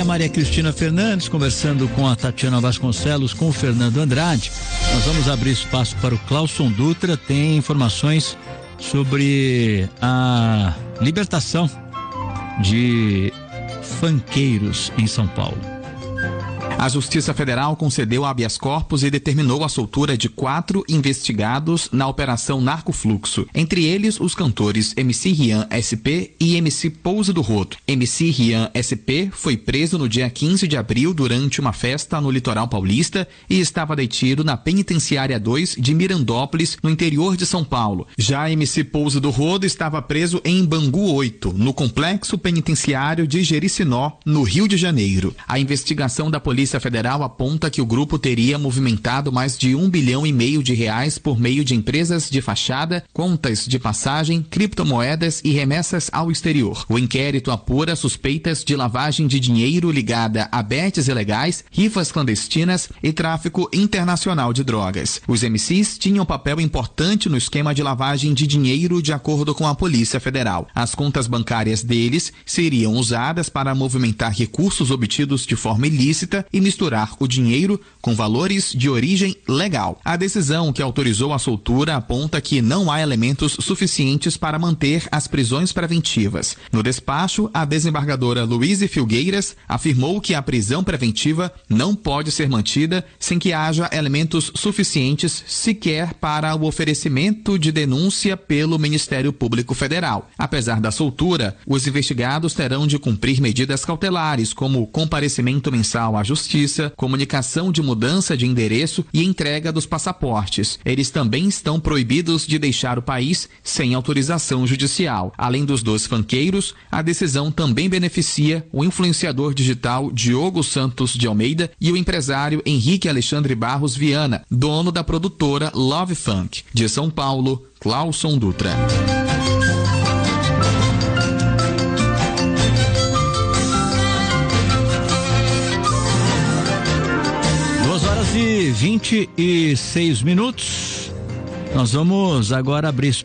Maria Cristina Fernandes, conversando com a Tatiana Vasconcelos, com o Fernando Andrade. Nós vamos abrir espaço para o Clauson Dutra, tem informações sobre a libertação de funkeiros em São Paulo. A Justiça Federal concedeu habeas corpus e determinou a soltura de 4 investigados na Operação Narcofluxo. Entre eles, os cantores MC Rian SP e MC Pouso do Rodo. MC Rian SP foi preso no dia 15 de abril durante uma festa no litoral paulista e estava detido na Penitenciária 2 de Mirandópolis, no interior de São Paulo. Já MC Pouso do Rodo estava preso em Bangu 8, no Complexo Penitenciário de Jericinó, no Rio de Janeiro. A investigação da Polícia Federal aponta que o grupo teria movimentado mais de R$1,5 bilhão por meio de empresas de fachada, contas de passagem, criptomoedas e remessas ao exterior. O inquérito apura suspeitas de lavagem de dinheiro ligada a betes ilegais, rifas clandestinas e tráfico internacional de drogas. Os MCs tinham papel importante no esquema de lavagem de dinheiro, de acordo com a Polícia Federal. As contas bancárias deles seriam usadas para movimentar recursos obtidos de forma ilícita e misturar o dinheiro com valores de origem legal. A decisão que autorizou a soltura aponta que não há elementos suficientes para manter as prisões preventivas. No despacho, a desembargadora Luíse Filgueiras afirmou que a prisão preventiva não pode ser mantida sem que haja elementos suficientes sequer para o oferecimento de denúncia pelo Ministério Público Federal. Apesar da soltura, os investigados terão de cumprir medidas cautelares, como comparecimento mensal à Justiça, comunicação de mudança de endereço e entrega dos passaportes. Eles também estão proibidos de deixar o país sem autorização judicial. Além dos 2 funkeiros, a decisão também beneficia o influenciador digital Diogo Santos de Almeida e o empresário Henrique Alexandre Barros Viana, dono da produtora Love Funk. De São Paulo, Clauson Dutra. 2h26. Nós vamos agora abrir